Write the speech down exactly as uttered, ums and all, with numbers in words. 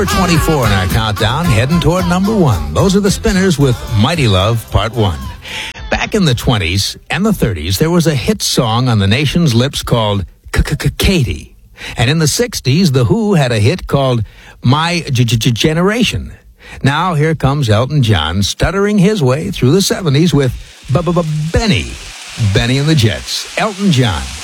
twenty-four in our countdown, heading toward number one. Those are the Spinners with Mighty Love Part one. Back in the twenties and the thirties, there was a hit song on the nation's lips called Katie. And in the sixties, The Who had a hit called My Generation. Now here comes Elton John stuttering his way through the seventies with Benny. Benny and the Jets. Elton John.